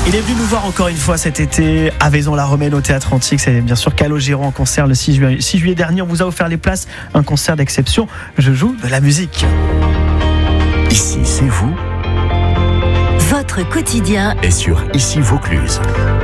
Il est venu nous voir encore une fois cet été à Vaison-la-Romaine au Théâtre Antique. C'est bien sûr Calogero en concert le 6 juillet dernier. On vous a offert les places, un concert d'exception. Je joue de la musique. Ici, c'est vous. Votre quotidien Et sur Ici Vaucluse.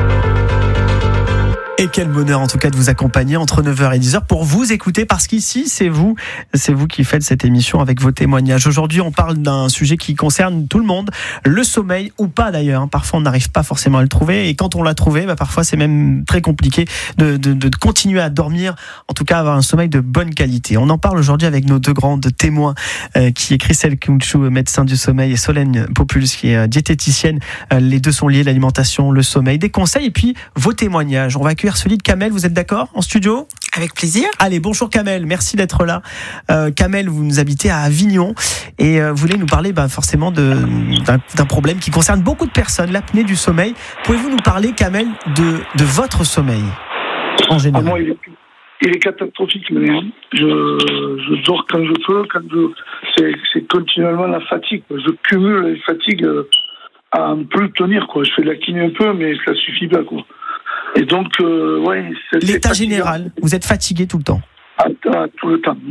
Et quel bonheur en tout cas de vous accompagner entre 9h et 10h pour vous écouter, parce qu'ici c'est vous qui faites cette émission avec vos témoignages. Aujourd'hui on parle d'un sujet qui concerne tout le monde, le sommeil, ou pas d'ailleurs. Parfois on n'arrive pas forcément à le trouver, et quand on l'a trouvé, parfois c'est même très compliqué de continuer à dormir, en tout cas avoir un sommeil de bonne qualité. On en parle aujourd'hui avec nos deux grandes témoins, qui est Christelle Kountchou, médecin du sommeil, et Solène Populus, qui est diététicienne. Les deux sont liés, l'alimentation, le sommeil, des conseils et puis vos témoignages. On va accueillir celui de Kamel, vous êtes d'accord, en studio ? Avec plaisir. Allez, bonjour Kamel, merci d'être là. Kamel, vous nous habitez à Avignon et vous voulez nous parler forcément d'un problème qui concerne beaucoup de personnes, l'apnée du sommeil. Pouvez-vous nous parler, Kamel, de votre sommeil en général ? Moi, il est catastrophique, le mien. Je dors quand je peux, c'est continuellement la fatigue. Je cumule les fatigues à ne plus tenir, quoi. Je fais de la kiné un peu, mais ça suffit pas, quoi. Et donc, l'état général, vous êtes fatigué tout le temps ? Tout le temps.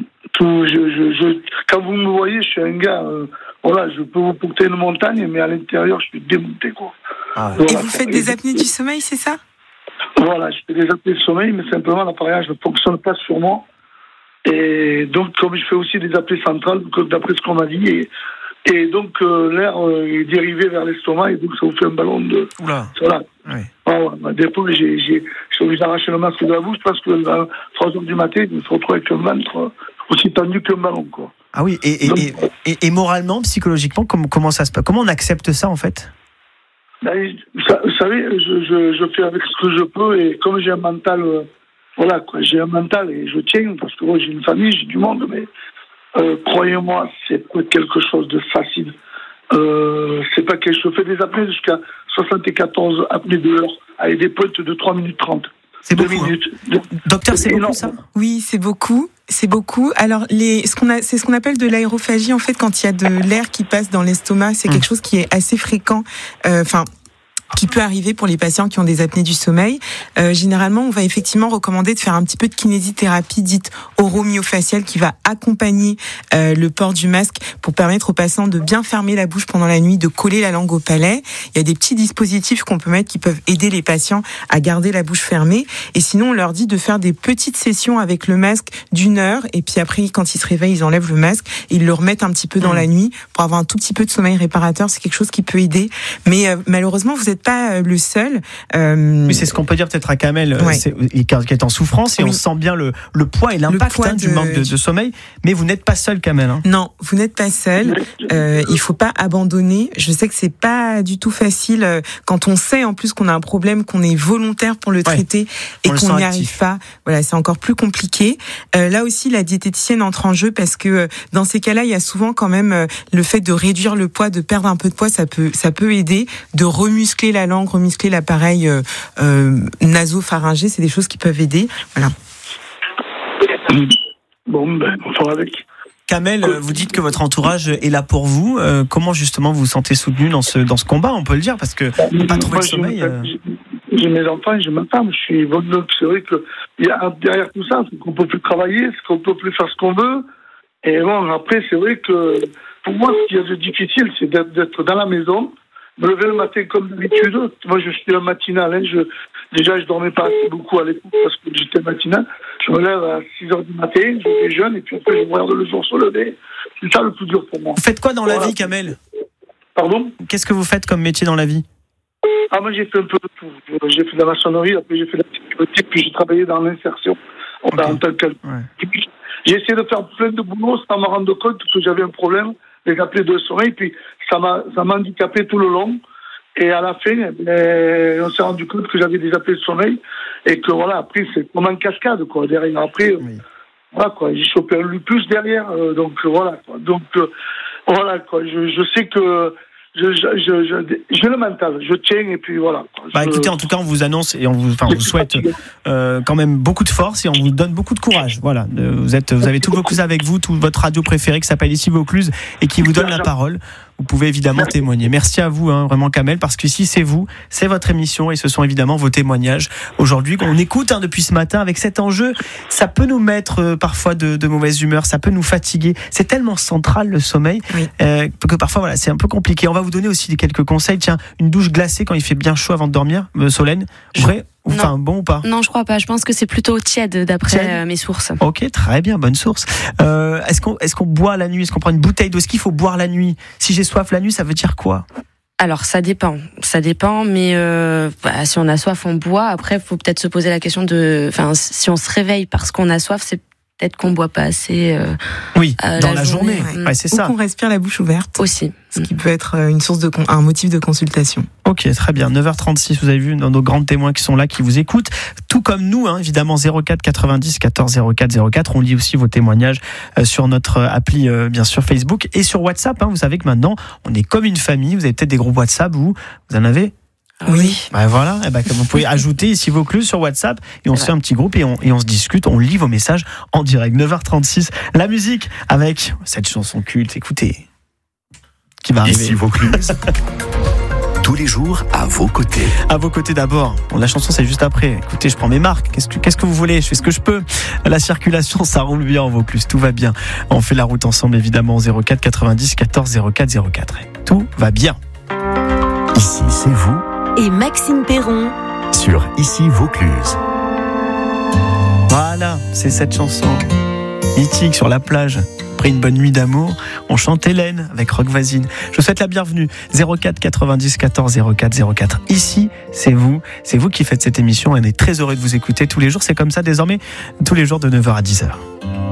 Quand vous me voyez, je suis un gars, je peux vous porter une montagne, mais à l'intérieur, je suis démonté, quoi. Ah. Et vous faites des apnées du sommeil, c'est ça ? Voilà, je fais des apnées de sommeil, mais simplement l'appareillage ne fonctionne pas sur moi. Et donc, comme je fais aussi des apnées centrales, d'après ce qu'on m'a dit, et donc l'air est dérivé vers l'estomac, et donc ça vous fait un ballon de... Oula. Voilà. Oui. Des fois, je suis obligé d'arracher le masque de la bouche parce que à 3h du matin, je me retrouve avec un ventre aussi tendu qu'un ballon, quoi. Ah oui, et moralement, psychologiquement, comment ça se passe ? Comment on accepte ça, en fait ? Vous savez, je fais avec ce que je peux, et comme j'ai un mental, j'ai un mental et je tiens, parce que moi j'ai une famille, j'ai du monde, mais croyez-moi, c'est pas quelque chose de facile. C'est pas quelque chose. Je fais des apnées jusqu'à 74 apnées de l'heure, avec des pointes de 3 minutes 30. C'est beaucoup. Docteur, c'est beaucoup ça ? Oui, c'est beaucoup. C'est beaucoup. Alors, c'est ce qu'on appelle de l'aérophagie, en fait, quand il y a de l'air qui passe dans l'estomac. C'est quelque chose qui est assez fréquent. Qui peut arriver pour les patients qui ont des apnées du sommeil. Généralement, on va effectivement recommander de faire un petit peu de kinésithérapie dite oromyofaciale qui va accompagner le port du masque pour permettre aux patients de bien fermer la bouche pendant la nuit, de coller la langue au palais. Il y a des petits dispositifs qu'on peut mettre qui peuvent aider les patients à garder la bouche fermée. Et sinon, on leur dit de faire des petites sessions avec le masque d'1 heure. Et puis après, quand ils se réveillent, ils enlèvent le masque et ils le remettent un petit peu dans la nuit pour avoir un tout petit peu de sommeil réparateur. C'est quelque chose qui peut aider. Mais malheureusement, vous n'êtes pas le seul. Mais c'est ce qu'on peut dire peut-être à Kamel, qui est en souffrance, et on sent bien le poids et l'impact du manque de sommeil. Mais vous n'êtes pas seul, Kamel. Non, vous n'êtes pas seul. Il faut pas abandonner. Je sais que c'est pas du tout facile quand on sait en plus qu'on a un problème, qu'on est volontaire pour le traiter et qu'on n'y arrive pas. Voilà, c'est encore plus compliqué. Là aussi, la diététicienne entre en jeu parce que dans ces cas-là, il y a souvent quand même le fait de réduire le poids, de perdre un peu de poids, ça peut aider, de remuscler la langue, remuscler l'appareil nasopharyngé, c'est des choses qui peuvent aider. Voilà. Bon, on fera avec. Kamel, vous dites que votre entourage est là pour vous. Comment justement vous vous sentez soutenu dans ce combat, on peut le dire, parce que pas trouver le sommeil. J'ai mes enfants, j'ai ma femme. Je suis c'est vrai que derrière tout ça, c'est qu'on peut plus travailler, c'est qu'on peut plus faire ce qu'on veut. Et bon, après, c'est vrai que pour moi, ce qu'il y a de difficile, c'est d'être dans la maison. Me lever le matin comme d'habitude. Moi, je suis un matinal. Je dormais pas assez beaucoup à l'époque parce que j'étais matinal. Je me lève à 6h du matin, je déjeune et puis après, je regarde le jour se lever. C'est ça le plus dur pour moi. Vous faites quoi dans la vie, Kamel ? Pardon ? Qu'est-ce que vous faites comme métier dans la vie ? Moi, j'ai fait un peu de tout. J'ai fait de la maçonnerie, après j'ai fait de la sécurité, puis j'ai travaillé dans l'insertion. J'ai essayé de faire plein de boulot sans me rendre compte que j'avais un problème, les apnées de sommeil, puis ça m'a handicapé tout le long. Et à la fin, on s'est rendu compte que j'avais des apnées de sommeil et que voilà, après c'est comme en cascade, quoi. Derrière, après, voilà, quoi. J'ai chopé un lupus derrière, donc voilà, quoi. Donc voilà, quoi. Je sais que j'ai le mental, je tiens et puis voilà. Écoutez, en tout cas, on vous annonce et on vous souhaite quand même beaucoup de force et on vous donne beaucoup de courage. Voilà, vous avez toutes vos cousins avec vous, toute votre radio préférée qui s'appelle Ici Vaucluse et qui vous donne la parole. vous pouvez évidemment témoigner. Merci à vous, vraiment Kamel, parce qu'ici c'est vous, c'est votre émission et ce sont évidemment vos témoignages aujourd'hui qu'on écoute depuis ce matin avec cet enjeu. Ça peut nous mettre parfois de mauvaise humeur, ça peut nous fatiguer. C'est tellement central le sommeil que parfois voilà, c'est un peu compliqué. On va vous donner aussi quelques conseils. Tiens, une douche glacée quand il fait bien chaud avant de dormir, Solène, vrai? Enfin, bon ou pas? Non, je crois pas. Je pense que c'est plutôt tiède d'après mes sources. Ok, très bien, bonne source. Est-ce qu'on boit la nuit? Est-ce qu'on prend une bouteille d'eau? Est-ce qu'il faut boire la nuit? Si j'ai soif la nuit, ça veut dire quoi? Alors, ça dépend, mais si on a soif, on boit. Après, il faut peut-être se poser la question si on se réveille parce qu'on a soif, c'est peut-être qu'on boit pas assez. Dans la journée. Ouais, c'est ça. Ou qu'on respire la bouche ouverte. Aussi. Ce qui peut être un motif de consultation. Ok, très bien. 9h36, vous avez vu nos grands témoins qui sont là, qui vous écoutent. Tout comme nous, évidemment, 04 90 14 04 04. On lit aussi vos témoignages sur notre appli, bien sûr, Facebook et sur WhatsApp. Vous savez que maintenant, on est comme une famille. Vous avez peut-être des groupes WhatsApp, vous en avez? Oui. Voilà. Vous pouvez ajouter ici Vaucluse sur WhatsApp et on se fait un petit groupe et on se discute, on lit vos messages en direct. 9h36. La musique avec cette chanson culte. Écoutez, qui va arriver. Ici Vaucluse. Tous les jours à vos côtés. À vos côtés d'abord. La chanson c'est juste après. Écoutez, je prends mes marques. Qu'est-ce que vous voulez? Je fais ce que je peux. La circulation, ça roule bien en Vaucluse. Tout va bien. On fait la route ensemble évidemment. 04 90 14 04 04. Tout va bien. Ici c'est vous. Et Maxime Perron Sur Ici Vaucluse. Voilà, c'est cette chanson mythique sur la plage. Après une bonne nuit d'amour, on chante Hélène avec Rock Voisine. Je vous souhaite la bienvenue. 04 90 14 04 04. Ici, c'est vous qui faites cette émission. On est très heureux de vous écouter tous les jours. C'est comme ça désormais, tous les jours de 9h à 10h.